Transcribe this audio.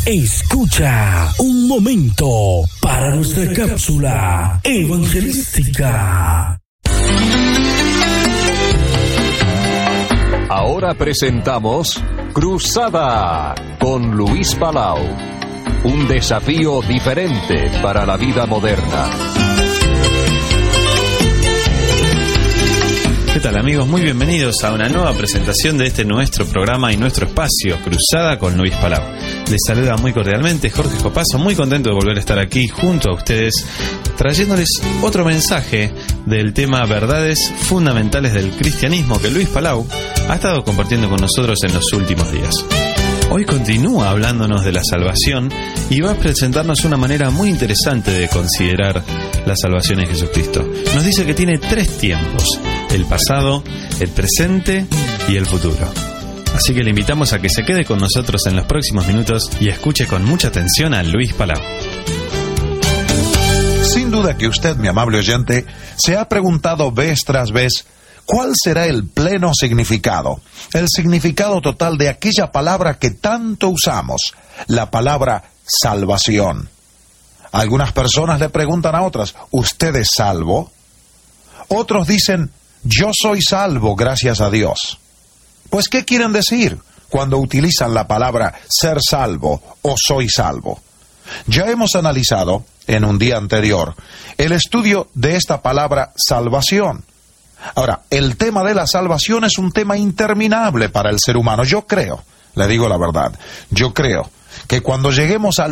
Escucha un momento para nuestra cápsula evangelística. Ahora presentamos Cruzada con Luis Palau. Un desafío diferente para la vida moderna. ¿Qué tal, amigos? Muy bienvenidos a una nueva presentación de este nuestro programa y nuestro espacio, Cruzada con Luis Palau. Les saluda muy cordialmente Jorge Copazo, muy contento de volver a estar aquí junto a ustedes, trayéndoles otro mensaje del tema Verdades Fundamentales del Cristianismo que Luis Palau ha estado compartiendo con nosotros en los últimos días. Hoy continúa hablándonos de la salvación y va a presentarnos una manera muy interesante de considerar la salvación en Jesucristo. Nos dice que tiene 3 tiempos: el pasado, el presente y el futuro. Así que le invitamos a que se quede con nosotros en los próximos minutos y escuche con mucha atención a Luis Palau. Sin duda que usted, mi amable oyente, se ha preguntado vez tras vez ¿cuál será el pleno significado? El significado total de aquella palabra que tanto usamos, la palabra salvación. Algunas personas le preguntan a otras, ¿usted es salvo? Otros dicen, yo soy salvo, gracias a Dios. Pues, ¿qué quieren decir cuando utilizan la palabra ser salvo o soy salvo? Ya hemos analizado, en un día anterior, el estudio de esta palabra salvación. Ahora, el tema de la salvación es un tema interminable para el ser humano. Yo creo, le digo la verdad, yo creo que cuando lleguemos al